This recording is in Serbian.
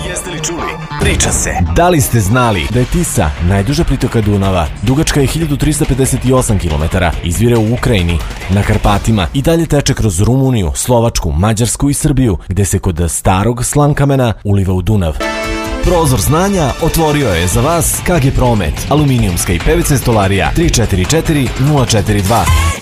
Jeste li čuli? Priča se. Da li ste znali da je Tisa najduža pritoka Dunava? Dugačka je 1358 km, izvire u Ukrajini, na Karpatima i dalje teče kroz Rumuniju, Slovačku, Mađarsku i Srbiju, gde se kod starog Slankamena uliva u Dunav. Prozor znanja otvorio je za vas KG Promet, aluminijumska i PVC stolarija 344 042.